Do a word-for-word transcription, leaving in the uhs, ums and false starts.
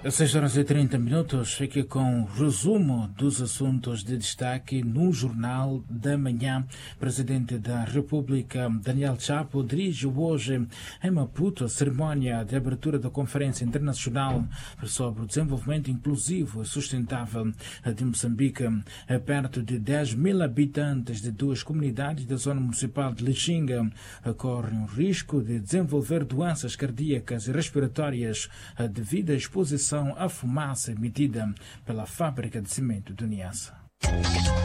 Às seis horas e trinta minutos, fique com o resumo dos assuntos de destaque no Jornal da Manhã. Presidente da República, Daniel Chapo, dirige hoje em Maputo a cerimónia de abertura da Conferência Internacional sobre o Desenvolvimento Inclusivo e Sustentável de Moçambique. Perto de dez mil habitantes de duas comunidades da zona municipal de Lixinga correm o risco de desenvolver doenças cardíacas e respiratórias devido à exposição a fumaça emitida pela fábrica de cimento do Niassa.